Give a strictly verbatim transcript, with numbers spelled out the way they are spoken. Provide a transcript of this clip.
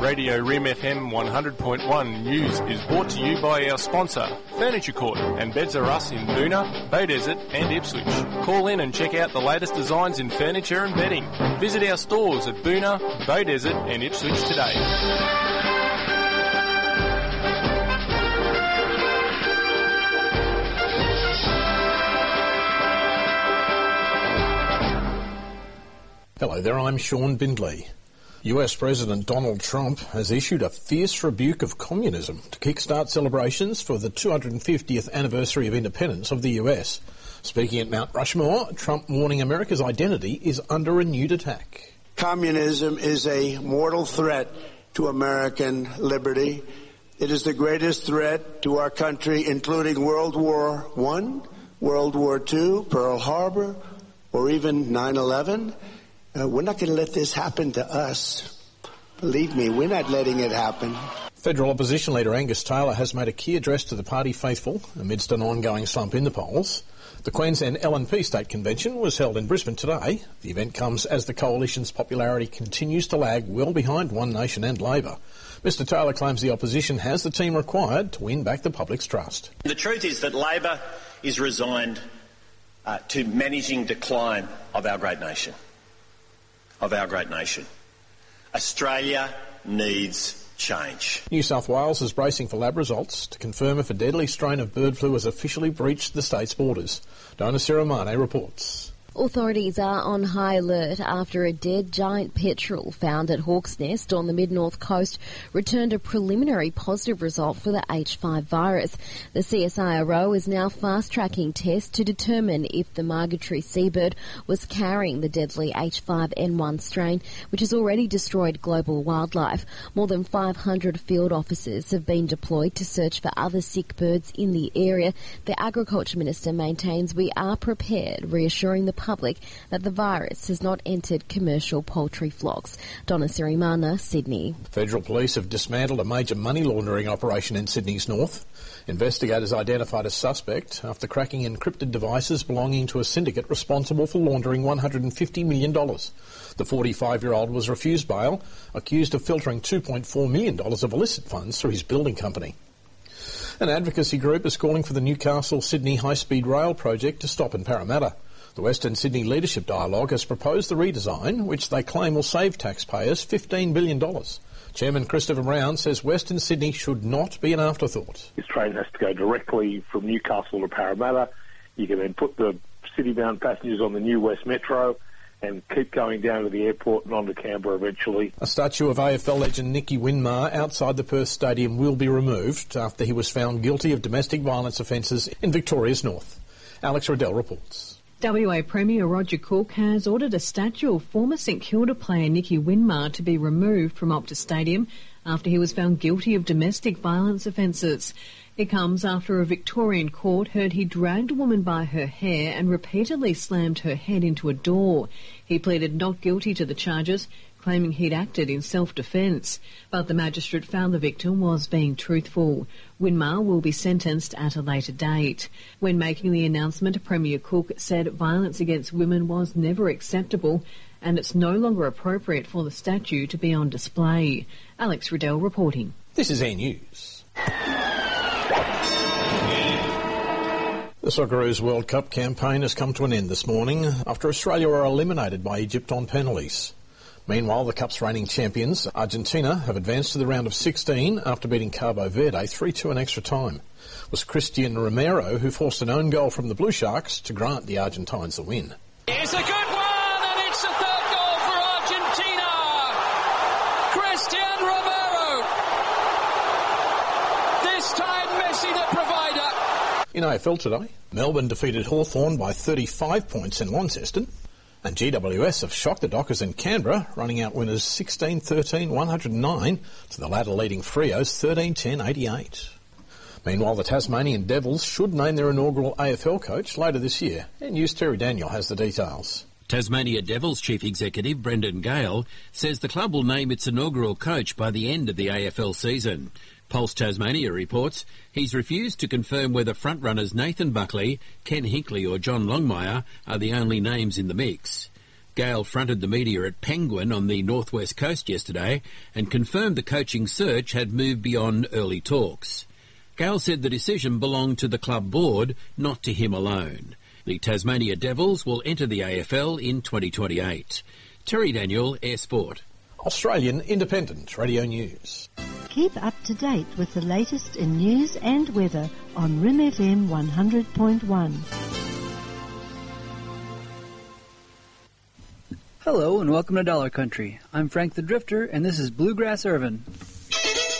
Radio Rim F M one hundred point one News is brought to you by our sponsor, Furniture Court and Beds R Us in Boonah, Bay Desert and Ipswich. Call in and check out the latest designs in furniture and bedding. Visit our stores at Boonah, Bay Desert and Ipswich today. Hello there, I'm Sean Bindley. U S President Donald Trump has issued a fierce rebuke of communism to kickstart celebrations for the two hundred fiftieth anniversary of independence of the U S. Speaking at Mount Rushmore, Trump warning America's identity is under renewed attack. Communism is a mortal threat to American liberty. It is the greatest threat to our country, including World War One, World War Two, Pearl Harbor, or even nine eleven. Uh, we're not going to let this happen to us. Believe me, we're not letting it happen. Federal opposition leader Angus Taylor has made a key address to the party faithful amidst an ongoing slump in the polls. The Queensland L N P State Convention was held in Brisbane today. The event comes as the coalition's popularity continues to lag well behind One Nation and Labor. Mister Taylor claims the opposition has the team required to win back the public's trust. The truth is that Labor is resigned uh, to managing decline of our great nation. Of our great nation. Australia needs change. New South Wales is bracing for lab results to confirm if a deadly strain of bird flu has officially breached the state's borders. Donna Siramane reports. Authorities are on high alert after a dead giant petrel found at Hawk's Nest on the mid-north coast returned a preliminary positive result for the H five virus. The C S I R O is now fast-tracking tests to determine if the migratory seabird was carrying the deadly H five N one strain, which has already destroyed global wildlife. More than five hundred field officers have been deployed to search for other sick birds in the area. The Agriculture Minister maintains we are prepared, reassuring the public that the virus has not entered commercial poultry flocks. Donna Sirimana, Sydney. Federal police have dismantled a major money laundering operation in Sydney's north. Investigators identified a suspect after cracking encrypted devices belonging to a syndicate responsible for laundering one hundred fifty million dollars. The forty-five-year-old was refused bail, accused of filtering two point four million dollars of illicit funds through his building company. An advocacy group is calling for the Newcastle-Sydney high-speed rail project to stop in Parramatta. The Western Sydney Leadership Dialogue has proposed the redesign, which they claim will save taxpayers fifteen billion dollars. Chairman Christopher Brown says Western Sydney should not be an afterthought. This train has to go directly from Newcastle to Parramatta. You can then put the city-bound passengers on the new West Metro and keep going down to the airport and on to Canberra eventually. A statue of A F L legend Nicky Winmar outside the Perth Stadium will be removed after he was found guilty of domestic violence offences in Victoria's north. Alex Riddell reports. W A Premier Roger Cook has ordered a statue of former St Kilda player Nicky Winmar to be removed from Optus Stadium after he was found guilty of domestic violence offences. It comes after a Victorian court heard he dragged a woman by her hair and repeatedly slammed her head into a door. He pleaded not guilty to the charges, claiming he'd acted in self-defence, but the magistrate found the victim was being truthful. Winmar will be sentenced at a later date. When making the announcement, Premier Cook said violence against women was never acceptable and it's no longer appropriate for the statue to be on display. Alex Riddell reporting. This is Air News. The Socceroos World Cup campaign has come to an end this morning after Australia were eliminated by Egypt on penalties. Meanwhile, the Cup's reigning champions, Argentina, have advanced to the round of sixteen after beating Cabo Verde three two in extra time. It was Christian Romero who forced an own goal from the Blue Sharks to grant the Argentines the win. It's a good one, and it's the third goal for Argentina! Christian Romero! This time Messi the provider! In A F L today, Melbourne defeated Hawthorn by thirty-five points in Launceston. And G W S have shocked the Dockers in Canberra, running out winners sixteen thirteen one oh nine to the latter leading Freos thirteen ten eighty-eight. Meanwhile, the Tasmanian Devils should name their inaugural A F L coach later this year. And News Terry Daniel has the details. Tasmania Devils Chief Executive Brendan Gale says the club will name its inaugural coach by the end of the A F L season. Pulse Tasmania reports he's refused to confirm whether frontrunners Nathan Buckley, Ken Hinkley or John Longmire are the only names in the mix. Gale fronted the media at Penguin on the northwest coast yesterday and confirmed the coaching search had moved beyond early talks. Gale said the decision belonged to the club board, not to him alone. The Tasmania Devils will enter the A F L in twenty twenty-eight. Terry Daniel, Air Sport. Australian Independent Radio News. Keep up to date with the latest in news and weather on R I M F M one hundred point one. Hello and welcome to Dollar Country. I'm Frank the Drifter and this is Bluegrass Irvin.